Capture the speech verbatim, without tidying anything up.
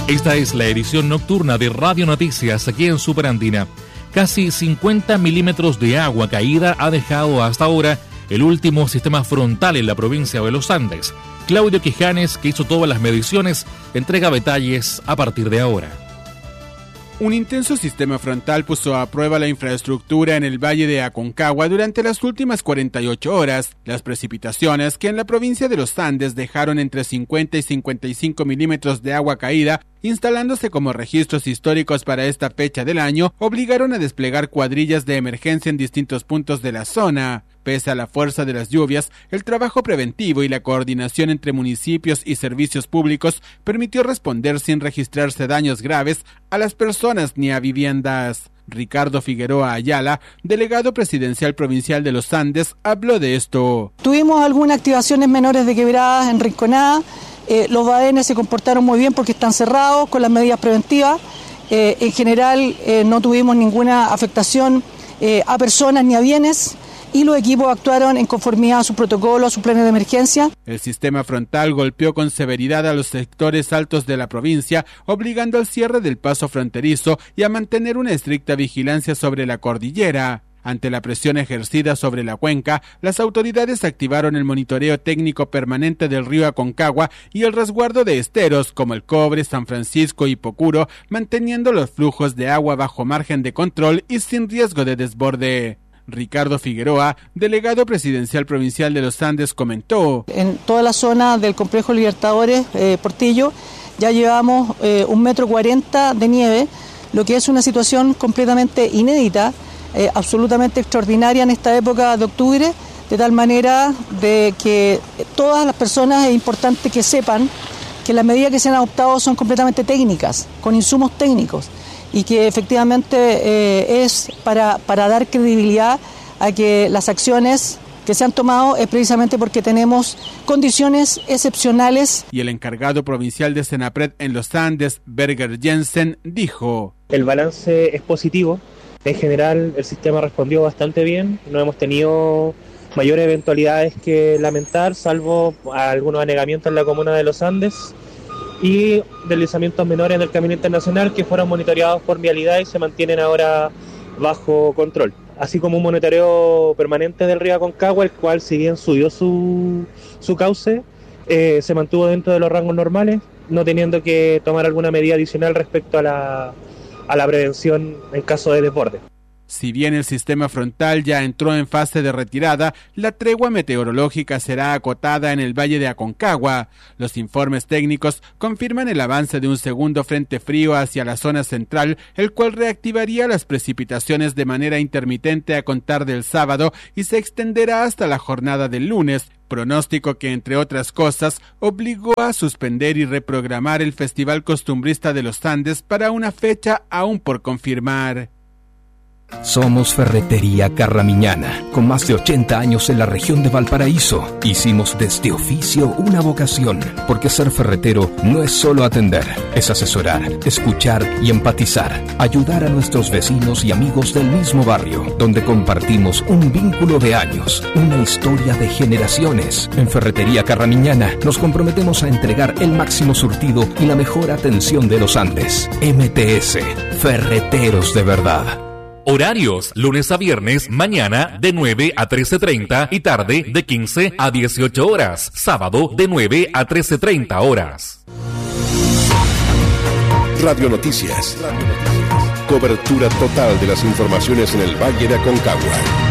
Esta es la edición nocturna de Radio Noticias aquí en Superandina. Casi cincuenta milímetros de agua caída ha dejado hasta ahora el último sistema frontal en la provincia de los Andes. Claudio Quijanes, que hizo todas las mediciones, entrega detalles a partir de ahora. Un intenso sistema frontal puso a prueba la infraestructura en el Valle de Aconcagua durante las últimas cuarenta y ocho horas. Las precipitaciones que en la provincia de los Andes dejaron entre cincuenta y cincuenta y cinco milímetros de agua caída, instalándose como registros históricos para esta fecha del año, obligaron a desplegar cuadrillas de emergencia en distintos puntos de la zona. Pese a la fuerza de las lluvias, el trabajo preventivo y la coordinación entre municipios y servicios públicos permitió responder sin registrarse daños graves a las personas ni a viviendas. Ricardo Figueroa Ayala, delegado presidencial provincial de los Andes, habló de esto. Tuvimos algunas activaciones menores de quebradas en Rinconada. Eh, los badenes se comportaron muy bien porque están cerrados con las medidas preventivas. Eh, en general eh, no tuvimos ninguna afectación eh, a personas ni a bienes. Y los equipos actuaron en conformidad a su protocolo, a su planes de emergencia. El sistema frontal golpeó con severidad a los sectores altos de la provincia, obligando al cierre del paso fronterizo y a mantener una estricta vigilancia sobre la cordillera. Ante la presión ejercida sobre la cuenca, las autoridades activaron el monitoreo técnico permanente del río Aconcagua y el resguardo de esteros como el Cobre, San Francisco y Pocuro, manteniendo los flujos de agua bajo margen de control y sin riesgo de desborde. Ricardo Figueroa, delegado presidencial provincial de los Andes, comentó. En toda la zona del complejo Libertadores, eh, Portillo, ya llevamos eh, un metro cuarenta de nieve, lo que es una situación completamente inédita, eh, absolutamente extraordinaria en esta época de octubre, de tal manera de que todas las personas es importante que sepan que las medidas que se han adoptado son completamente técnicas, con insumos técnicos, y que efectivamente eh, es para, para dar credibilidad a que las acciones que se han tomado es precisamente porque tenemos condiciones excepcionales. Y el encargado provincial de Senapred en los Andes, Berger Jensen, dijo: el balance es positivo, en general el sistema respondió bastante bien, no hemos tenido mayores eventualidades que lamentar, salvo algunos anegamientos en la comuna de los Andes y deslizamientos menores en el camino internacional que fueron monitoreados por Vialidad y se mantienen ahora bajo control, así como un monitoreo permanente del río Aconcagua, el cual, si bien subió su, su cauce, eh, se mantuvo dentro de los rangos normales, no teniendo que tomar alguna medida adicional respecto a la, a la prevención en caso de desborde. Si bien el sistema frontal ya entró en fase de retirada, la tregua meteorológica será acotada en el Valle de Aconcagua. Los informes técnicos confirman el avance de un segundo frente frío hacia la zona central, el cual reactivaría las precipitaciones de manera intermitente a contar del sábado y se extenderá hasta la jornada del lunes, pronóstico que, entre otras cosas, obligó a suspender y reprogramar el Festival Costumbrista de los Andes para una fecha aún por confirmar. Somos Ferretería Carramiñana, con más de ochenta años en la región de Valparaíso. Hicimos de este oficio una vocación, porque ser ferretero no es solo atender, es asesorar, escuchar y empatizar, ayudar a nuestros vecinos y amigos del mismo barrio, donde compartimos un vínculo de años, una historia de generaciones. En Ferretería Carramiñana nos comprometemos a entregar el máximo surtido y la mejor atención de los Andes. M T S, Ferreteros de verdad. Horarios, lunes a viernes, mañana de nueve a trece treinta y tarde de quince a dieciocho horas. Sábado de nueve a trece treinta horas. Radio Noticias. Cobertura total de las informaciones en el Valle de Aconcagua.